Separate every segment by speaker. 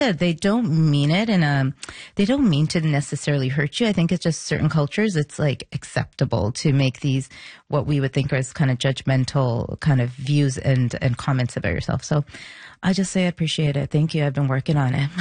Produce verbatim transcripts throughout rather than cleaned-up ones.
Speaker 1: They don't mean it in a, they don't mean to necessarily hurt you. I think it's just certain cultures, it's like acceptable to make these, what we would think as kind of judgmental kind of views and, and comments about yourself. So I just say I appreciate it. Thank you. I've been working on it.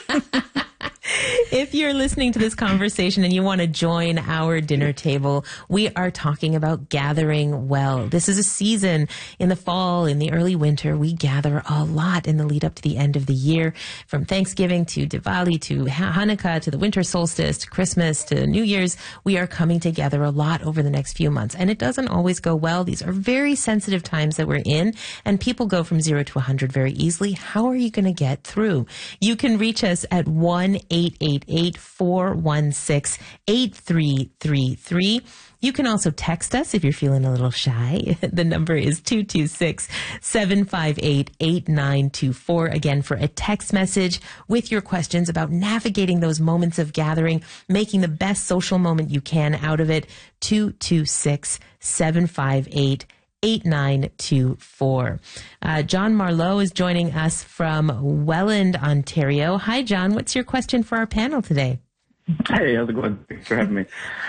Speaker 2: If you're listening to this conversation and you want to join our dinner table, we are talking about gathering well. This is a season in the fall, in the early winter. We gather a lot in the lead up to the end of the year, from Thanksgiving to Diwali to Hanukkah to the winter solstice to Christmas to New Year's. We are coming together a lot over the next few months, and it doesn't always go well. These are very sensitive times that we're in, and people go from zero to one hundred very easily. How are you going to get through? You can reach us at one eight eight eight, four one six, eight three three three. You can also text us if you're feeling a little shy. The number is two two six, seven five eight, eight nine two four. Again, for a text message with your questions about navigating those moments of gathering, making the best social moment you can out of it. two two six, seven five eight, eight nine two four. Uh, John Marlowe is joining us from Welland, Ontario. Hi, John. What's your question for our panel today?
Speaker 3: Hey, how's it going? Thanks for having me.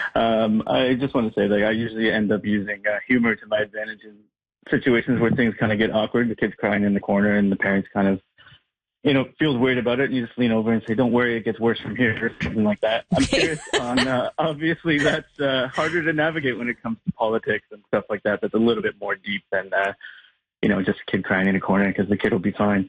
Speaker 3: Um, I just want to say that I usually end up using uh, humor to my advantage in situations where things kind of get awkward. The kid's crying in the corner and the parents kind of, you know, feels weird about it. And you just lean over and say, don't worry, it gets worse from here, or something like that. I'm curious on, uh, obviously that's uh, harder to navigate when it comes to politics and stuff like that. That's a little bit more deep than, uh, you know, just a kid crying in a corner, because the kid will be fine.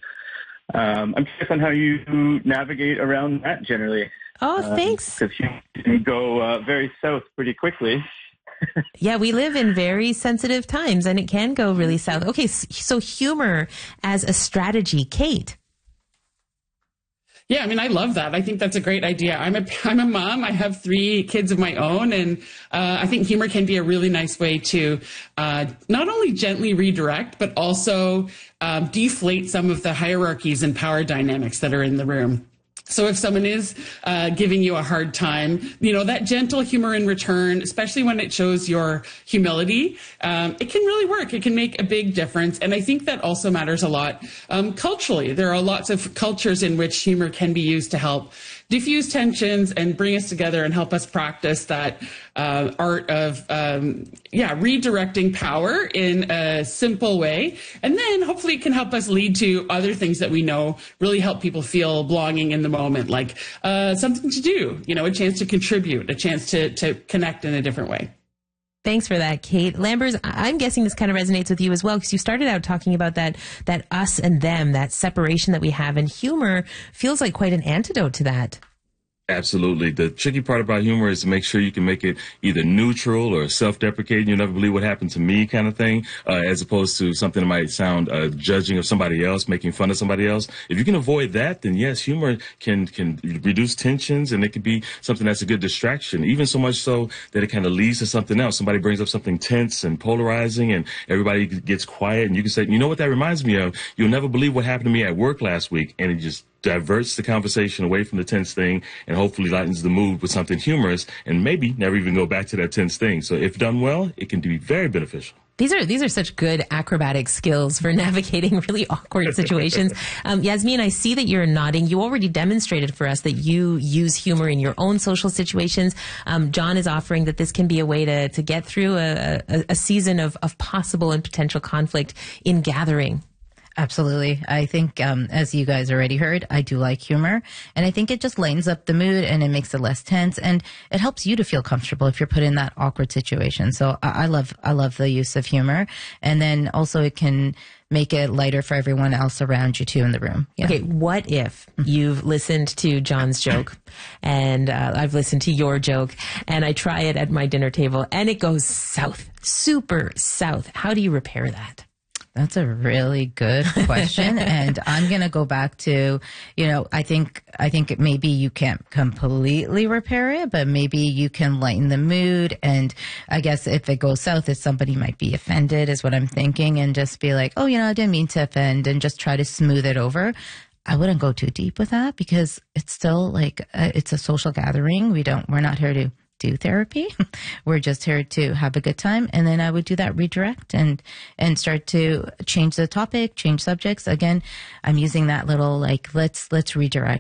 Speaker 3: Um, I'm curious on how you navigate around that generally.
Speaker 2: Oh, thanks.
Speaker 3: Because um, you can go uh, very south pretty quickly.
Speaker 2: Yeah, we live in very sensitive times, and it can go really south. Okay, so humor as a strategy. Kate.
Speaker 4: Yeah, I mean, I love that. I think that's a great idea. I'm a I'm a mom. I have three kids of my own, and uh, I think humor can be a really nice way to uh, not only gently redirect, but also um, deflate some of the hierarchies and power dynamics that are in the room. So if someone is uh, giving you a hard time, you know, that gentle humor in return, especially when it shows your humility, um, it can really work. It can make a big difference. And I think that also matters a lot um, culturally. There are lots of cultures in which humor can be used to help diffuse tensions and bring us together and help us practice that uh, art of, um, yeah, redirecting power in a simple way. And then hopefully it can help us lead to other things that we know really help people feel belonging in the moment, like uh, something to do, you know, a chance to contribute, a chance to, to connect in a different way.
Speaker 2: Thanks for that, Kate. Lambers, I'm guessing this kind of resonates with you as well, because you started out talking about that, that us and them, that separation that we have, and humor feels like quite an antidote to that.
Speaker 5: Absolutely. The tricky part about humor is to make sure you can make it either neutral or self-deprecating. You'll never believe what happened to me kind of thing, uh, as opposed to something that might sound uh, judging of somebody else, making fun of somebody else. If you can avoid that, then yes, humor can can reduce tensions, and it could be something that's a good distraction, even so much so that it kind of leads to something else. Somebody brings up something tense and polarizing, and everybody gets quiet, and you can say, you know what that reminds me of? You'll never believe what happened to me at work last week, and it just diverts the conversation away from the tense thing and hopefully lightens the mood with something humorous, and maybe never even go back to that tense thing. So if done well, it can be very beneficial.
Speaker 2: These are these are such good acrobatic skills for navigating really awkward situations. Um, Yasmin, I see that you're nodding. You already demonstrated for us that you use humor in your own social situations. Um, John is offering that this can be a way to, to get through a, a, a season of, of possible and potential conflict in gathering.
Speaker 1: Absolutely. I think, um, as you guys already heard, I do like humor, and I think it just lightens up the mood and it makes it less tense, and it helps you to feel comfortable if you're put in that awkward situation. So I, I love, I love the use of humor, and then also it can make it lighter for everyone else around you too in the room. Yeah.
Speaker 2: Okay, what if you've listened to John's joke and uh, I've listened to your joke, and I try it at my dinner table and it goes south, super south? How do you repair that?
Speaker 1: That's a really good question. And I'm going to go back to, you know, I think, I think maybe you can't completely repair it, but maybe you can lighten the mood. And I guess if it goes south, if somebody might be offended is what I'm thinking, and just be like, oh, you know, I didn't mean to offend, and just try to smooth it over. I wouldn't go too deep with that, because it's still like, uh, it's a social gathering. We don't, we're not here to do therapy. We're just here to have a good time. And then I would do that redirect and, and start to change the topic, change subjects. Again, I'm using that little like, let's, let's redirect.